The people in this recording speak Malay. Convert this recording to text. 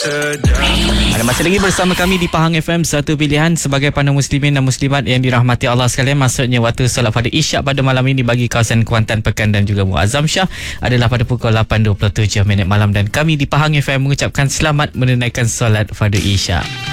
Ada masih lagi bersama kami di Pahang FM, satu pilihan sebagai pandang muslimin dan muslimat yang dirahmati Allah sekalian. Maksudnya waktu solat pada Isyak pada malam ini bagi kawasan Kuantan, Pekan dan juga Muazzam Shah adalah pada pukul 8.27 malam, dan kami di Pahang FM mengucapkan selamat menunaikan solat pada Isyak.